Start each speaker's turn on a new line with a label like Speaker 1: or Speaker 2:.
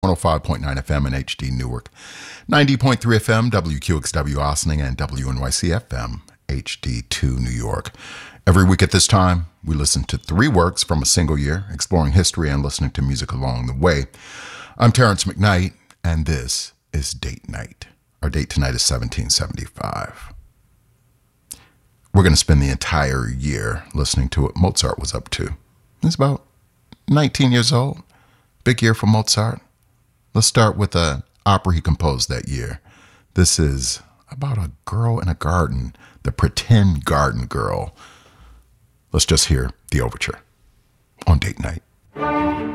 Speaker 1: 105.9 FM in HD Newark, 90.3 FM WQXW Ossining, and WNYC FM HD2 New York. Every week at this time, we listen to 3 works from a single year, exploring history and listening to music along the way. I'm Terrence McKnight, and this is Date Night. Our date tonight is 1775. We're going to spend the entire year listening to what Mozart was up to. He's about 19 years old. Big year for Mozart. Let's start with an opera he composed that year. This is about a girl in a garden, the pretend garden girl. Let's just hear the overture on Date Night.